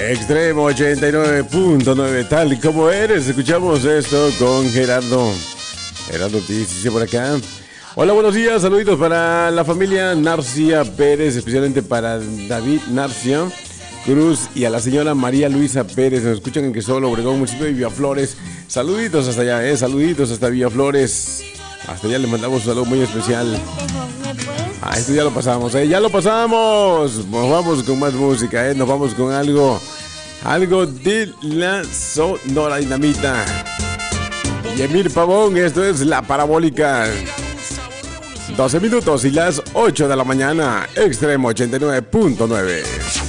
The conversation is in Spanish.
Extremo 89.9, tal como eres. Escuchamos esto con Gerardo. Gerardo dice por acá. Hola, buenos días, saluditos para la familia Narcia Pérez, especialmente para David Narcia Cruz y a la señora María Luisa Pérez. Nos escuchan en Cristóbal Obregón, municipio de Villaflores. Saluditos hasta allá, saluditos hasta Villaflores. Hasta allá les mandamos un saludo muy especial. Esto ya lo pasamos, ya lo pasamos. Nos vamos con más música, nos vamos con algo de la Sonora Dinamita. Y Emir Pavón, esto es La Parabólica. 12 minutos y las 8 de la mañana, Extremo 89.9.